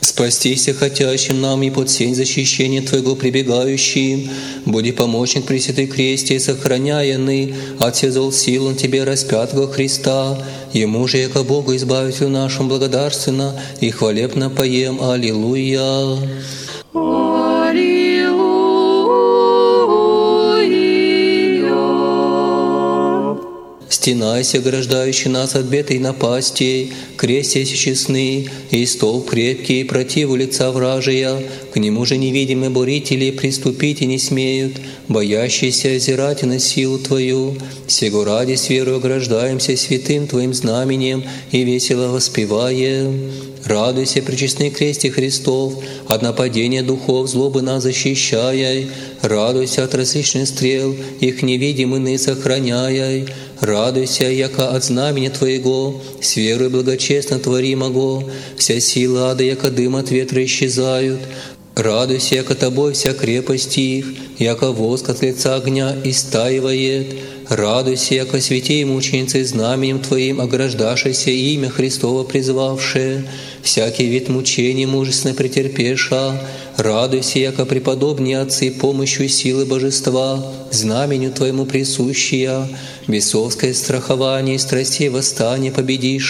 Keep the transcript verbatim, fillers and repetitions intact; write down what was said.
Спастися хотящим нам и под сень защищения Твоего прибегающим, буди помощник Пресвятый Кресте, сохраняемый от всех зол сил он Тебе распятого Христа. Ему же, яко Богу Избавителю нашему, благодарственно и хвалебно поем. Аллилуйя. Стенайся, ограждающий нас от бед и напастей, крест есть честный, и столб крепкий, противу лица вражия. К нему же невидимые борители приступить и не смеют, боящиеся озирать на силу Твою. Сего ради с верой ограждаемся святым Твоим знаменем и весело воспеваем. Радуйся, пречестный кресте Христов, от нападения духов злобы нас защищай. Радуйся от различных стрел, их невидимыны сохраняй. Радуйся, яко от знамени Твоего, с верой благочестно творимого, вся сила ада, яко дым от ветра исчезают. Радуйся, яко Тобой вся крепость их, яко воск от лица огня истаивает. Радуйся, яко святей мученицы знаменем Твоим ограждашися имя Христово призвавшее, всякий вид мучений мужественно претерпеша. Радуйся, яко преподобные отцы помощью силы Божества, знаменю Твоему присущия, бесовское страхование и страстей восстание победишь.